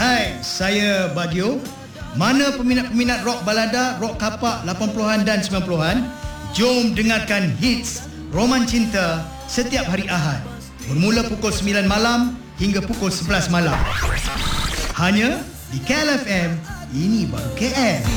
Hai, saya Bagio. Mana peminat-peminat rock balada, rock kapak 80-an dan 90-an, jom dengarkan hits Roman Cinta setiap hari Ahad bermula pukul 9 malam hingga pukul 11 malam. Hanya di KL FM, ini baru KL.